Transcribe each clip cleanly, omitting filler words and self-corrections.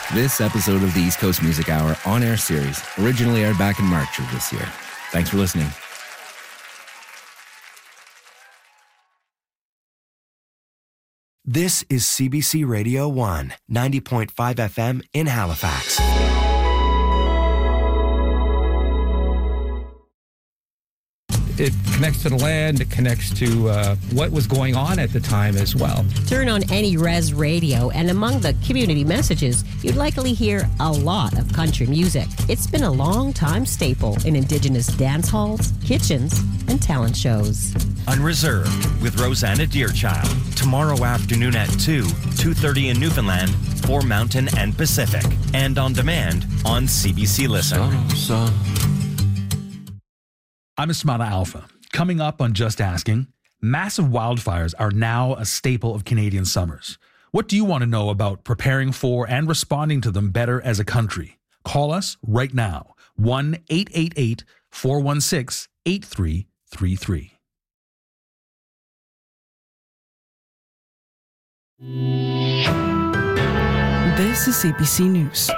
This episode of the East Coast Music Hour on-air series originally aired back in March of this year. Thanks for listening. This is CBC Radio 1, 90.5 FM in Halifax. It connects to the land, it connects to what was going on at the time as well. Turn on any res radio, and among the community messages, you'd likely hear a lot of country music. It's been a long-time staple in Indigenous dance halls, kitchens, and talent shows. Unreserved with Rosanna Deerchild. Tomorrow afternoon at 2:30 in Newfoundland for Mountain and Pacific. And on demand on CBC Listen. I'm Ismana Alpha. Coming up on Just Asking, massive wildfires are now a staple of Canadian summers. What do you want to know about preparing for and responding to them better as a country? Call us right now, 1-888-416-8333. This is CBC News.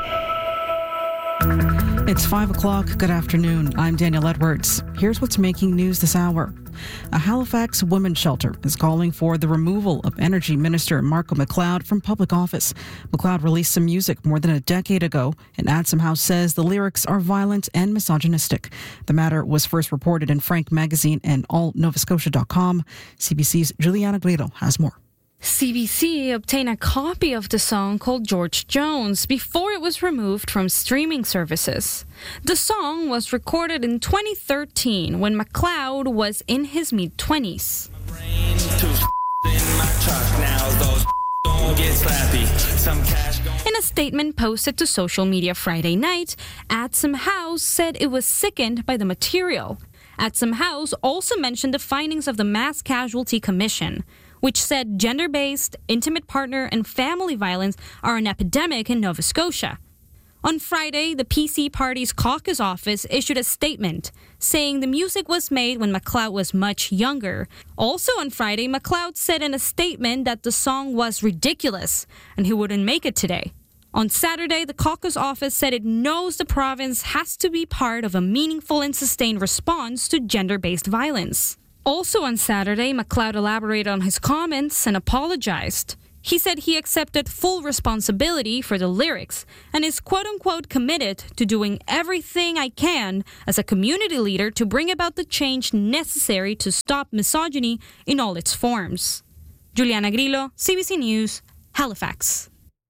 It's 5 o'clock. Good afternoon. I'm Danielle Edwards. Here's what's making news this hour. A Halifax women's shelter is calling for the removal of Energy Minister Marco McLeod from public office. McLeod released some music more than a decade ago, and Adsum House says the lyrics are violent and misogynistic. The matter was first reported in Frank Magazine and allnovascotia.com. CBC's Juliana Grillo has more. CBC obtained a copy of the song called George Jones before it was removed from streaming services. The song was recorded in 2013 when McLeod was in his mid-20s. In a statement posted to social media Friday night, Adsum House said it was sickened by the material. Adsum House also mentioned the findings of the Mass Casualty Commission, which said gender-based, intimate partner, and family violence are an epidemic in Nova Scotia. On Friday, the PC Party's caucus office issued a statement saying the music was made when McLeod was much younger. Also on Friday, McLeod said in a statement that the song was ridiculous and he wouldn't make it today. On Saturday, the caucus office said it knows the province has to be part of a meaningful and sustained response to gender-based violence. Also on Saturday, McLeod elaborated on his comments and apologized. He said he accepted full responsibility for the lyrics and is quote-unquote committed to doing everything I can as a community leader to bring about the change necessary to stop misogyny in all its forms. Juliana Grillo, CBC News, Halifax.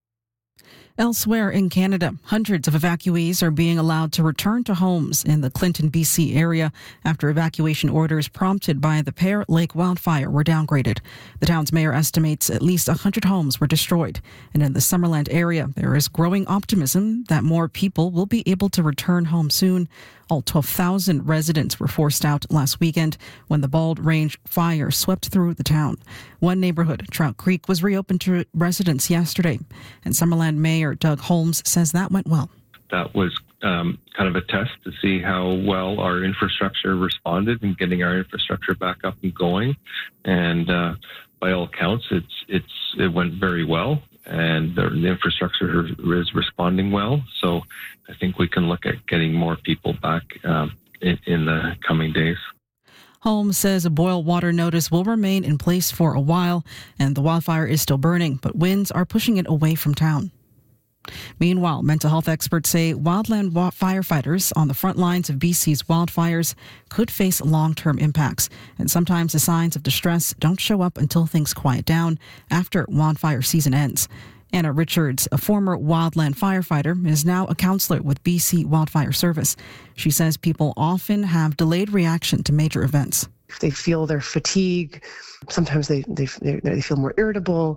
Elsewhere in Canada, hundreds of evacuees are being allowed to return to homes in the Clinton, BC area after evacuation orders prompted by the Pear Lake wildfire were downgraded. The town's mayor estimates at least 100 homes were destroyed. And in the Summerland area, there is growing optimism that more people will be able to return home soon. All 12,000 residents were forced out last weekend when the Bald Range fire swept through the town. One neighborhood, Trout Creek, was reopened to residents yesterday, and Summerland Mayor Doug Holmes says that went well. That was kind of a test to see how well our infrastructure responded in getting our infrastructure back up and going. And by all accounts, it went very well. And the infrastructure is responding well. So I think we can look at getting more people back in the coming days. Holmes says a boil water notice will remain in place for a while, and the wildfire is still burning, but winds are pushing it away from town. Meanwhile, mental health experts say wildland firefighters on the front lines of BC's wildfires could face long-term impacts, and sometimes the signs of distress don't show up until things quiet down after wildfire season ends. Anna Richards, a former wildland firefighter, is now a counselor with BC Wildfire Service. She says people often have delayed reaction to major events. They feel their fatigue. Sometimes they feel more irritable.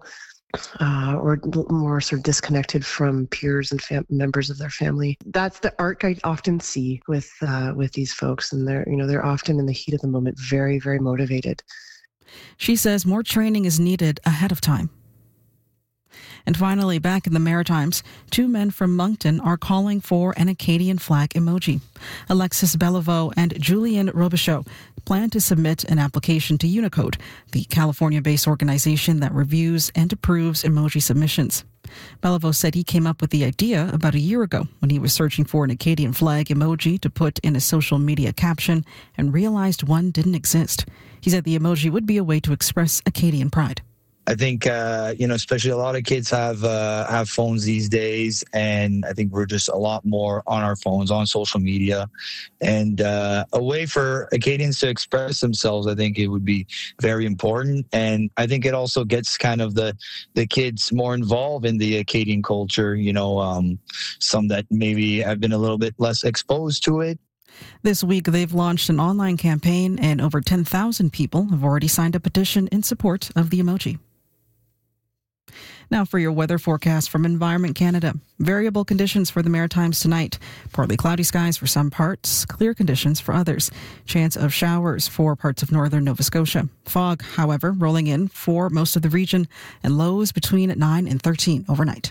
Or more sort of disconnected from peers and members of their family. That's the arc I often see with these folks, and they're often in the heat of the moment, very, very motivated. She says more training is needed ahead of time. And finally, back in the Maritimes, 2 men from Moncton are calling for an Acadian flag emoji. Alexis Beliveau and Julien Robichaud plan to submit an application to Unicode, the California-based organization that reviews and approves emoji submissions. Beliveau said he came up with the idea about a year ago when he was searching for an Acadian flag emoji to put in a social media caption and realized one didn't exist. He said the emoji would be a way to express Acadian pride. I think, especially a lot of kids have phones these days, and I think we're just a lot more on our phones, on social media, and a way for Acadians to express themselves. I think it would be very important, and I think it also gets kind of the kids more involved in the Acadian culture. Some that maybe have been a little bit less exposed to it. This week, they've launched an online campaign, and over 10,000 people have already signed a petition in support of the emoji. Now for your weather forecast from Environment Canada. Variable conditions for the Maritimes tonight. Partly cloudy skies for some parts, clear conditions for others. Chance of showers for parts of northern Nova Scotia. Fog, however, rolling in for most of the region, and lows between 9 and 13 overnight.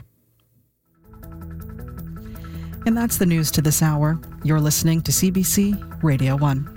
And that's the news to this hour. You're listening to CBC Radio 1.